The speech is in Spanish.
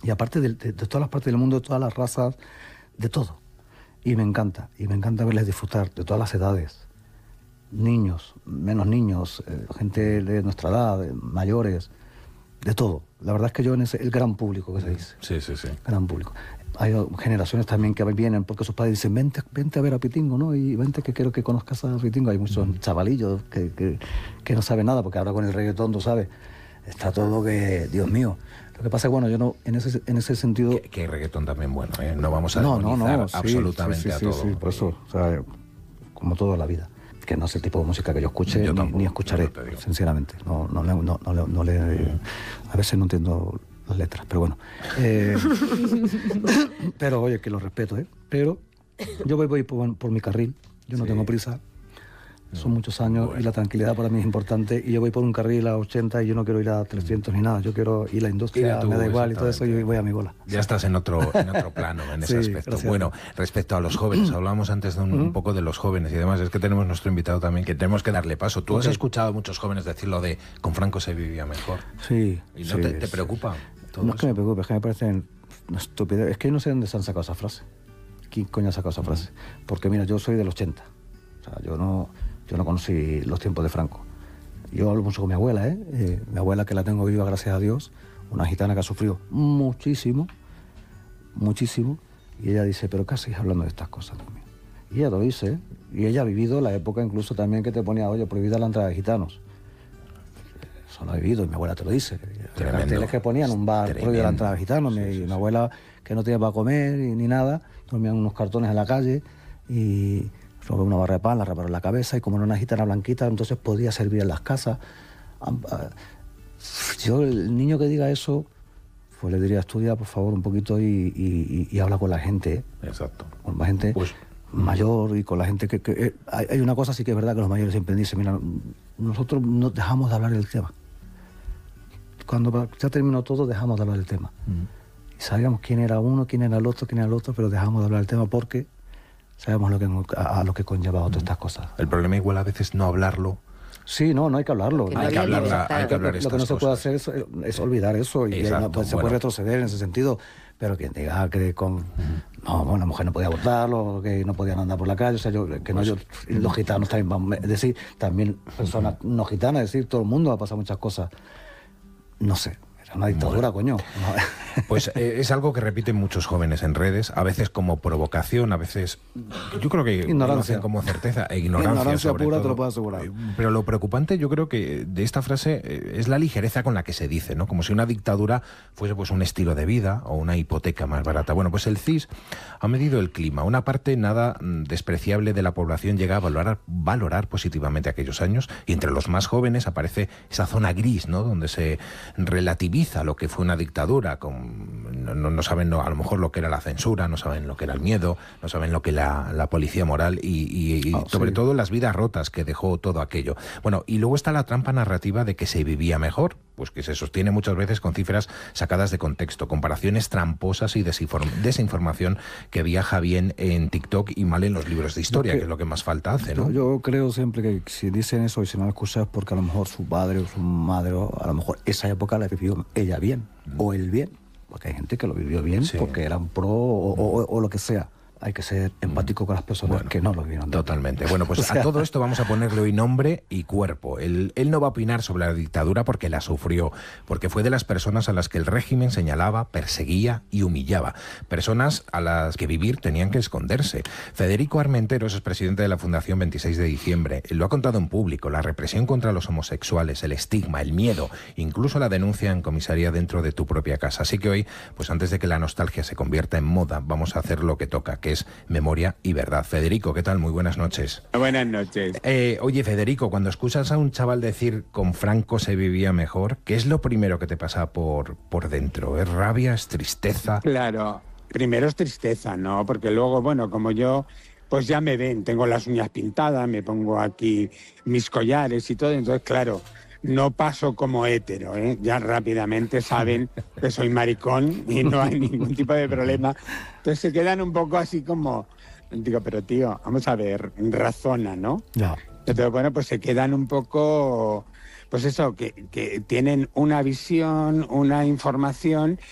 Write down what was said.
Y aparte de todas las partes del mundo, de todas las razas, de todo. Y me encanta verles disfrutar de todas las edades. Niños, menos niños, gente de nuestra edad, mayores, de todo. La verdad es que yo el gran público que se dice. Sí. Gran público. Hay generaciones también que vienen porque sus padres dicen, vente a ver a Pitingo, ¿no? Y vente que quiero que conozcas a Pitingo. Hay muchos chavalillos que no saben nada, porque ahora con el reggaetón, tú sabes, está todo que, Dios mío. Lo que pasa es que, bueno, yo no, en ese sentido... Que hay reggaetón también bueno, ¿eh? No vamos a demonizar absolutamente a todo. Sí, por eso, o sea, como toda la vida. Que no es el tipo de música que yo escuche ni escucharé, sinceramente. A veces no entiendo las letras, pero bueno. Pero, oye, que lo respeto, ¿eh? Pero yo voy por mi carril, yo no tengo prisa. Son muchos años y la tranquilidad para mí es importante, y yo voy por un carril a 80 y yo no quiero ir a 300 ni nada, yo quiero ir a la industria, me da igual y todo eso, yo voy a mi bola. Ya estás en otro plano en ese aspecto. Gracias. Bueno, respecto a los jóvenes, hablábamos antes de un poco de los jóvenes y demás, es que tenemos nuestro invitado también que tenemos que darle paso. ¿Tú has escuchado a muchos jóvenes decirlo de con Franco se vivía mejor? Sí. ¿Y no te preocupa todo No eso? Es que me preocupe, es que me parece una estupidez. Es que no sé dónde se han sacado esa frase. ¿Quién coño ha sacado esa frase? Porque mira, yo soy del 80. O sea, yo no conocí los tiempos de Franco. Yo hablo mucho con mi abuela, mi abuela, que la tengo viva, gracias a Dios, una gitana que ha sufrido muchísimo, y ella dice, ¿pero qué hacéis hablando de estas cosas también? Y ella lo dice, y ella ha vivido la época incluso también que te ponía, oye, prohibida la entrada de gitanos. Eso lo ha vivido, y mi abuela te lo dice. Carteles que ponían un bar prohibida la entrada de gitanos, mi abuela, que no tenía para comer ni nada, dormían unos cartones en la calle, y... robé una barra de pan, la reparó en la cabeza, y como era una gitana blanquita, entonces podía servir en las casas. Yo, el niño que diga eso, pues le diría, estudia por favor un poquito y habla con la gente. Exacto. Con la gente mayor y con la gente que hay una cosa sí que es verdad, que los mayores siempre dicen, mira, nosotros no dejamos de hablar del tema. Cuando ya terminó todo, dejamos de hablar del tema. Y sabíamos quién era uno, quién era el otro, pero dejamos de hablar del tema porque... sabemos a lo que conlleva todas estas cosas. El problema igual a veces no hablarlo. Sí, no hay que hablarlo. Hay que hablar estas Lo que no se puede hacer es olvidar eso, y exacto, se puede retroceder en ese sentido. Pero quien diga que una mujer no podía abortarlo, que no podían andar por la calle, o sea, los gitanos también, es decir, también personas no gitanas, es decir, todo el mundo ha pasado muchas cosas. No sé. Una dictadura, coño. Pues es algo que repiten muchos jóvenes en redes, a veces como provocación, a veces yo creo que ignorancia, como certeza e ignorancia pura, todo. te lo puedo asegurar. Pero lo preocupante, yo creo que de esta frase es la ligereza con la que se dice, ¿no? Como si una dictadura fuese pues un estilo de vida o una hipoteca más barata. Bueno, pues el CIS ha medido el clima. Una parte nada despreciable de la población llega a valorar positivamente aquellos años, y entre los más jóvenes aparece esa zona gris, ¿no? Donde se relativiza lo que fue una dictadura, no saben a lo mejor lo que era la censura, no saben lo que era el miedo, no saben lo que era la policía moral y sobre todo las vidas rotas que dejó todo aquello. Bueno, y luego está la trampa narrativa de que se vivía mejor, pues que se sostiene muchas veces con cifras sacadas de contexto, comparaciones tramposas y desinformación que viaja bien en TikTok y mal en los libros de historia, que es lo que más falta hace, ¿no? Yo creo siempre que si dicen eso y si no lo escuchas es porque a lo mejor su padre o su madre, o a lo mejor esa época la vivió ella bien, o él bien, porque hay gente que lo vivió bien porque eran pro o lo que sea. Hay que ser empático con las personas que no lo vieron. Totalmente. Bueno, pues a todo esto vamos a ponerle hoy nombre y cuerpo. Él no va a opinar sobre la dictadura porque la sufrió, porque fue de las personas a las que el régimen señalaba, perseguía y humillaba. Personas a las que vivir tenían que esconderse. Federico Armenteros es presidente de la Fundación 26 de diciembre. Él lo ha contado en público. La represión contra los homosexuales, el estigma, el miedo, incluso la denuncia en comisaría dentro de tu propia casa. Así que hoy, pues antes de que la nostalgia se convierta en moda, vamos a hacer lo que toca, que es memoria y verdad. Federico, ¿qué tal? Muy buenas noches. Buenas noches. Oye, Federico, cuando escuchas a un chaval decir con Franco se vivía mejor, ¿qué es lo primero que te pasa por dentro? ¿Es rabia? ¿Es tristeza? Claro, primero es tristeza, ¿no? Porque luego, bueno, como yo, pues ya me ven, tengo las uñas pintadas, me pongo aquí mis collares y todo, entonces, claro, no paso como hétero, ¿eh? Ya rápidamente saben que soy maricón y no hay ningún tipo de problema. Entonces se quedan un poco así como... Digo, pero tío, vamos a ver, razona, ¿no? Ya. Pero bueno, pues se quedan un poco... Pues eso, que tienen una visión, una información